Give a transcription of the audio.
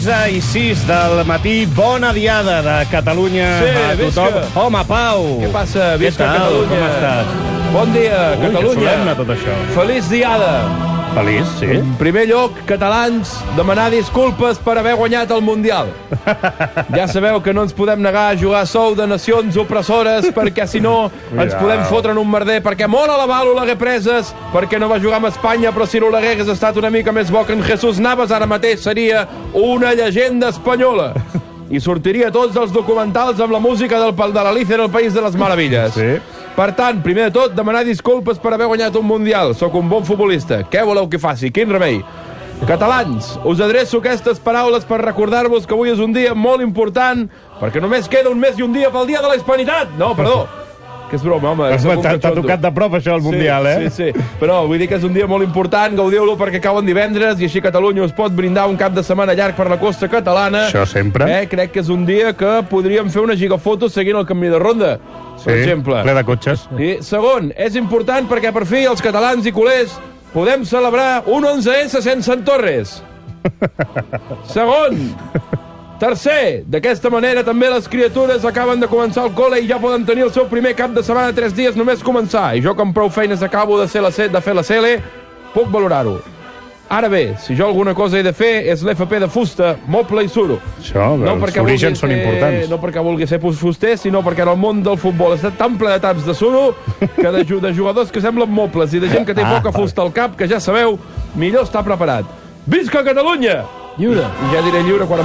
I 6 del matí, bona diada de Catalunya a tothom. Home, Pau! Què passa? Visca Catalunya! Com estàs? Bon dia, Catalunya! Que solemne tot això. Feliç diada! Feliç, sí. En primer lloc, catalans, demanar disculpes per haver guanyat el Mundial. Ja sabeu que no ens podem negar a jugar a sou de nacions opressores perquè, si no, ens podem fotre en un merder, perquè molt a la val Oleguer Preses, perquè no va jugar amb Espanya, però si l'Oleguer hagués estat una mica més bo que en Jesús Navas, ara mateix seria una llegenda espanyola. I sortiria tots els documentals amb la música de l'Alicia en el País de les Meravilles. Sí. Per tant, primer de tot, demanar disculpes per haver guanyat un Mundial. Sóc un bon futbolista. Què voleu que faci? Quin remei? Catalans, us adreço aquestes paraules per recordar-vos que avui és un dia molt important, perquè només queda un mes i un dia pel dia de la Hispanitat. No, perdó. Que és broma, home. T'ha tocat de prop això, el Mundial, eh? Sí. Però vull dir que és un dia molt important, gaudiu-lo perquè cauen divendres i així Catalunya us pot brindar un cap de setmana llarg per la costa catalana. Això sempre. Crec que és un dia que podríem fer una gigafoto seguint el camí de ronda, per exemple. Ple de cotxes. I segon, és important perquè per fi els catalans i culers podem celebrar un 11S sense en Torres. Segon, tercer, d'aquesta manera també les criatures acaben de començar el col·le i ja poden tenir el seu primer cap de setmana 3 dies només començar. I jo, com prou feines acabo de fer la CL, puc valorar-ho. Ara bé, si jo alguna cosa he de fer és l'FP de fusta, moble i suro. Això, els orígens són importants. No perquè vulgui ser fuster, sinó perquè en el món del futbol està tan ple de taps de suro que de jugadors que semblen mobles i de gent que té poca fusta al cap, que ja sabeu, millor estar preparat. Visca Catalunya! Lliure. I ja diré lliure quan